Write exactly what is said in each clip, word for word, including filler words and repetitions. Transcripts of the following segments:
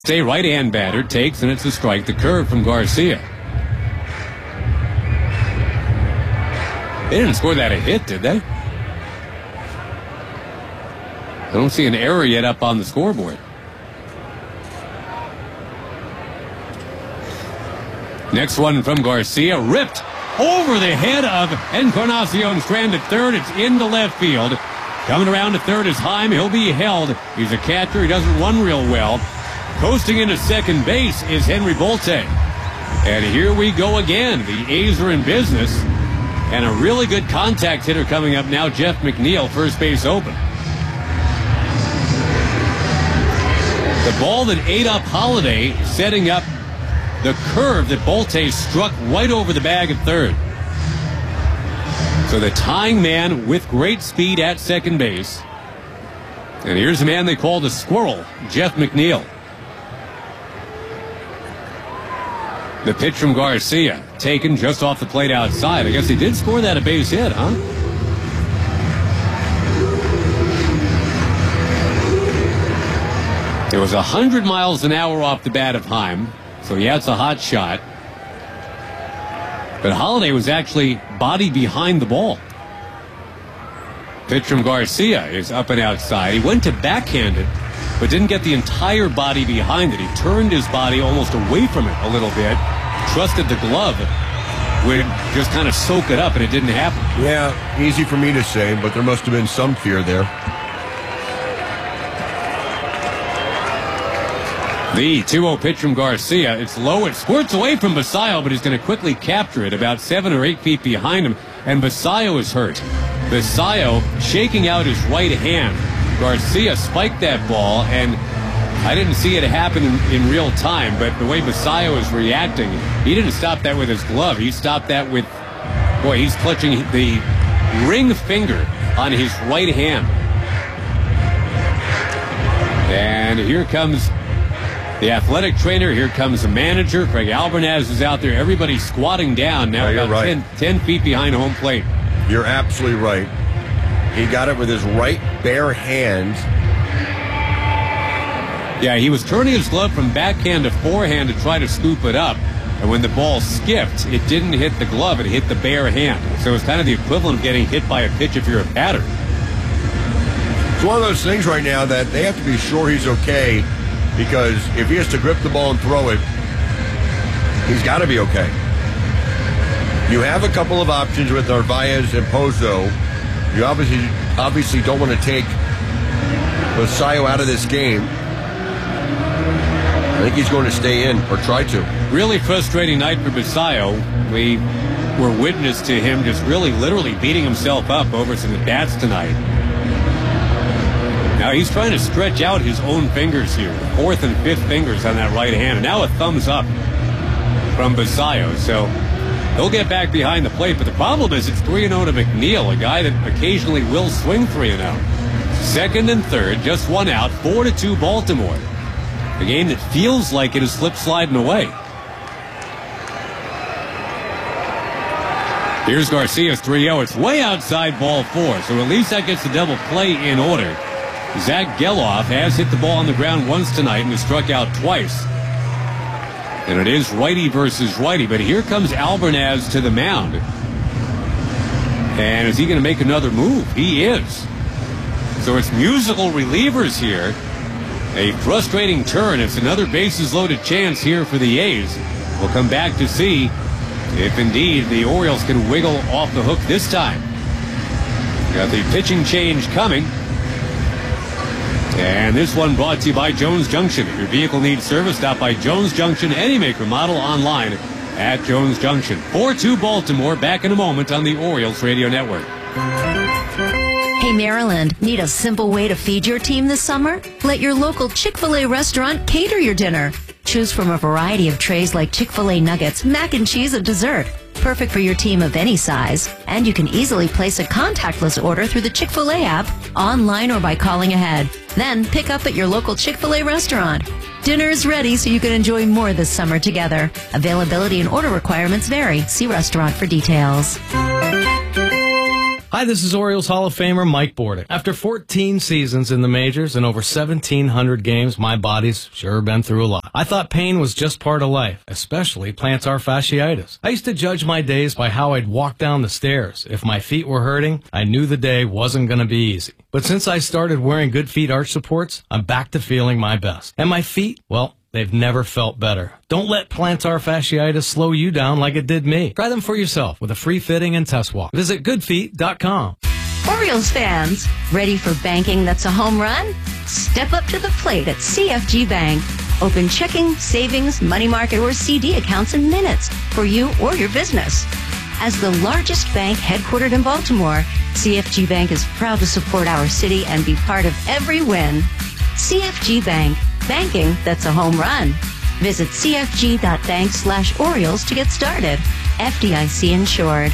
A right-hand batter takes, and it's a strike. The curve from Garcia. They didn't score that a hit, did they? I don't see an error yet up on the scoreboard. Next one from Garcia, ripped over the head of Encarnacion, stranded third. It's into left field. Coming around to third is Heim. He'll be held. He's a catcher. He doesn't run real well. Coasting into second base is Henry Bolte. And here we go again. The A's are in business. And a really good contact hitter coming up now, Jeff McNeil, first base open. The ball that ate up Holiday, setting up the curve that Bolte struck right over the bag at third. So the tying man with great speed at second base. And here's the man they call the squirrel, Jeff McNeil. The pitch from Garcia, taken just off the plate outside. I guess he did score that a base hit, huh? It was one hundred miles an hour off the bat of Heim, so yeah, it's a hot shot. But Holiday was actually body behind the ball. Pitch from Garcia is up and outside. He went to backhand it, but didn't get the entire body behind it. He turned his body almost away from it a little bit, trusted the glove would just kind of soak it up, and it didn't happen. Yeah, easy for me to say, but there must have been some fear there. The two oh pitch from Garcia. It's low. It squirts away from Basayo, but he's going to quickly capture it about seven or eight feet behind him, and Basayo is hurt. Basayo shaking out his right hand. Garcia spiked that ball, and I didn't see it happen in, in real time, but the way Basayo is reacting, he didn't stop that with his glove. He stopped that with, boy, he's clutching the ring finger on his right hand. And here comes the athletic trainer. Here comes the manager. Craig Albernaz is out there. Everybody's squatting down now, no, about right. ten, ten feet behind home plate. You're absolutely right. He got it with his right bare hand. Yeah, he was turning his glove from backhand to forehand to try to scoop it up. And when the ball skipped, it didn't hit the glove. It hit the bare hand. So it's kind of the equivalent of getting hit by a pitch if you're a batter. It's one of those things right now that they have to be sure he's okay, because if he has to grip the ball and throw it, he's got to be okay. You have a couple of options with Narvaez and Pozo. You obviously obviously don't want to take Basayo out of this game. I think he's going to stay in, or try to. Really frustrating night for Basayo. We were witness to him just really literally beating himself up over some at-bats tonight. Now he's trying to stretch out his own fingers here. Fourth and fifth fingers on that right hand. And now a thumbs up from Basayo. So he'll get back behind the plate. But the problem is it's three and oh to McNeil, a guy that occasionally will swing three and oh. Second and third, just one out, four to two Baltimore. A game that feels like it is slip sliding away. Here's Garcia's three oh. It's way outside ball four, so at least that gets the double play in order. Zach Geloff has hit the ball on the ground once tonight and has struck out twice. And it is righty versus righty, but here comes Albernaz to the mound. And is he going to make another move? He is. So it's musical relievers here. A frustrating turn. It's another bases loaded chance here for the A's. We'll come back to see if indeed the Orioles can wiggle off the hook this time. Got the pitching change coming. And this one brought to you by Jones Junction. If your vehicle needs service, stop by Jones Junction, any maker model, online at Jones Junction. four two Baltimore, back in a moment on the Orioles Radio Network. Hey, Maryland, need a simple way to feed your team this summer? Let your local Chick-fil-A restaurant cater your dinner. Choose from a variety of trays like Chick-fil-A nuggets, mac and cheese, and dessert. Perfect for your team of any size. And you can easily place a contactless order through the Chick-fil-A app, online or by calling ahead. Then pick up at your local Chick-fil-A restaurant. Dinner is ready so you can enjoy more this summer together. Availability and order requirements vary. See restaurant for details. Hi, this is Orioles Hall of Famer Mike Bordick. After fourteen seasons in the majors and over seventeen hundred games, my body's sure been through a lot. I thought pain was just part of life, especially plantar fasciitis. I used to judge my days by how I'd walk down the stairs. If my feet were hurting, I knew the day wasn't going to be easy. But since I started wearing Good Feet arch supports, I'm back to feeling my best. And my feet, well, they've never felt better. Don't let plantar fasciitis slow you down like it did me. Try them for yourself with a free fitting and test walk. Visit good feet dot com. Orioles fans, ready for banking that's a home run? Step up to the plate at C F G Bank. Open checking, savings, money market, or C D accounts in minutes for you or your business. As the largest bank headquartered in Baltimore, C F G Bank is proud to support our city and be part of every win. C F G Bank. Banking that's a home run. Visit C F G dot bank slash Orioles to get started. F D I C insured.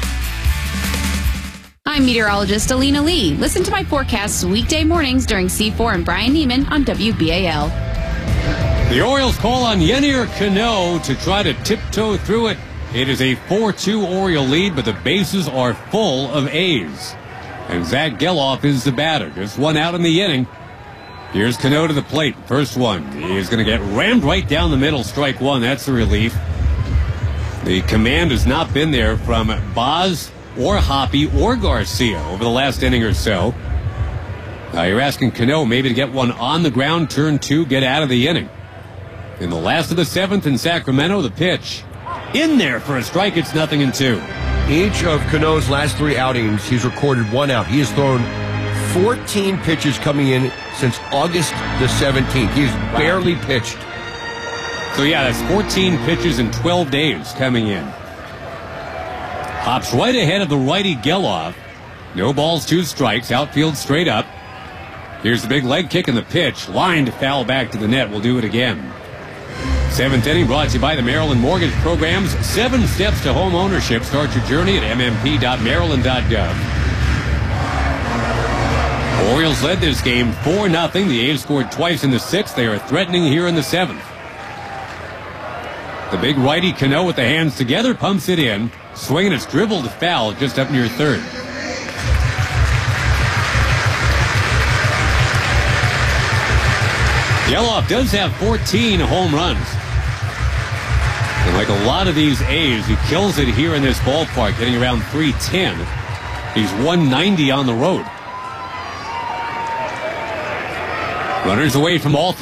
I'm meteorologist Alina Lee. Listen to my forecasts weekday mornings during C four and Brian Neiman on W B A L. The Orioles call on Yennier Cano to try to tiptoe through it. It is a four two Oriole lead, but the bases are full of A's. And Zach Geloff is the batter. Just one out in the inning. Here's Cano to the plate. First one. He is going to get rammed right down the middle. Strike one. That's the relief. The command has not been there from Boz or Hoppy or Garcia over the last inning or so. Now you're asking Cano maybe to get one on the ground, turn two, get out of the inning. In the last of the seventh in Sacramento, the pitch. In there for a strike. It's nothing and two. Each of Cano's last three outings, he's recorded one out. He has thrown fourteen pitches coming in since August the seventeenth. He's wow. barely pitched. So, yeah, that's fourteen pitches in twelve days coming in. Hops right ahead of the righty Geloff. No balls, two strikes. Outfield straight up. Here's the big leg kick and the pitch. Lined foul back to the net. We'll do it again. Seventh inning brought to you by the Maryland Mortgage Programs. Seven steps to home ownership. Start your journey at m m p dot maryland dot gov. Orioles led this game four nothing. The A's scored twice in the sixth. They are threatening here in the seventh. The big righty Cano with the hands together pumps it in. Swinging, it's dribbled foul just up near third. Geloff does have fourteen home runs. And like a lot of these A's, he kills it here in this ballpark, getting around three ten. He's one ninety on the road. Runners away from all three.